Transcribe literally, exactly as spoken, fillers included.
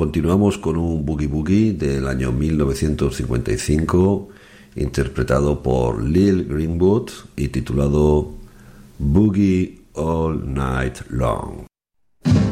continuamos con un Boogie Boogie del año mil novecientos cincuenta y cinco, interpretado por Lil Greenwood y titulado Boogie All Night Long.